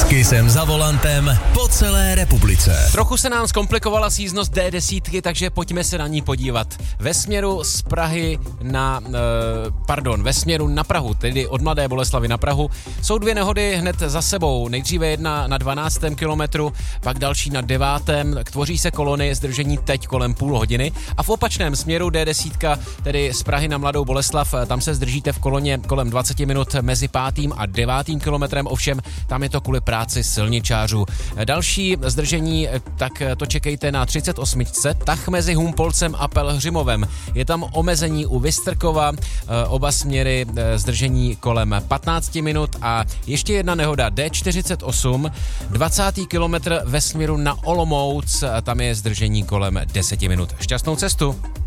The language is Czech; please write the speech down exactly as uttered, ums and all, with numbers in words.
Taky jsem za volantem po celé republice. Trochu se nám zkomplikovala síznost D deset, takže pojďme se na ní podívat. Ve směru z Prahy na, eh, pardon, ve směru na Prahu, tedy od Mladé Boleslavi na Prahu, jsou dvě nehody hned za sebou. Nejdříve jedna na dvanáctém kilometru, pak další na devátém. Tvoří se kolony, zdržení teď kolem půl hodiny. A v opačném směru D deset, tedy z Prahy na Mladou Boleslav, tam se zdržíte v koloně kolem dvacet minut mezi pátým a devátým kilometrem, ovšem tam je to kvůli práci silničářů. Další zdržení, tak to čekejte na třicet osm. Tah mezi Humpolcem a Pelhřimovem. Je tam omezení u Vystrkova, oba směry zdržení kolem patnáct minut a ještě jedna nehoda D čtyřicet osm, dvacátý kilometr ve směru na Olomouc, tam je zdržení kolem deset minut. Šťastnou cestu!